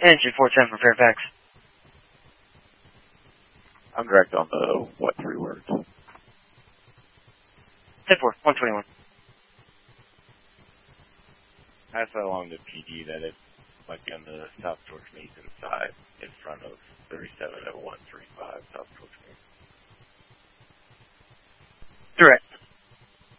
Engine 410 for Fairfax. I'm direct on the what 3 words? 10-4, 121. I saw along the PD that it might be on the South George Mason side in front of 37 at 135 South